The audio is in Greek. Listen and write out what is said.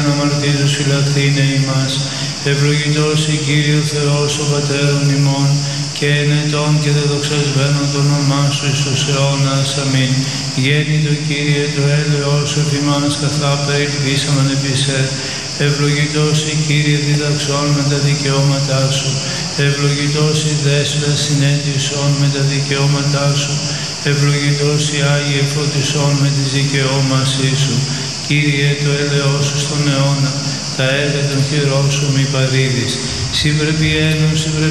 αμαρτίζους φυλαχθήνε ημάς. Ευλογητός η Κύριε ο Θεός ο Πατέρων ημών, και ενετών και δεδοξασμένων το όνομά σου εις τους αιώνας. Αμήν. Γέννητο Κύριε το έλεος σου επί μας καθά περιελπίσαμεν επί σε. Ευλογητός η Κύριε διδαξών με τα δικαιώματά σου. Ευλογητός η Δέσποινα συνέτησον με τα δικαιώματά σου. Ευλογητός η Άγιε φωτισών με τις δικαιώμασή σου. Κύριε το έλεος σου στον αιώνα, τα έργα των χειρών σου μη παρήδεις. Συ πρέπει ένωση,